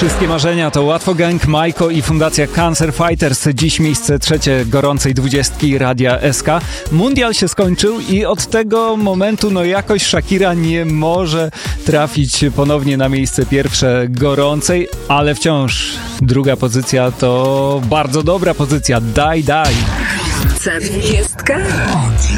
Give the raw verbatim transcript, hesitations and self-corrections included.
Wszystkie marzenia to Łatwo Gang, Majko i Fundacja Cancer Fighters. Dziś miejsce trzecie gorącej dwudziestki Radia S K. Mundial się skończył i od tego momentu no jakoś Shakira nie może trafić ponownie na miejsce pierwsze gorącej, ale wciąż druga pozycja to bardzo dobra pozycja. Daj, daj. C dwadzieścia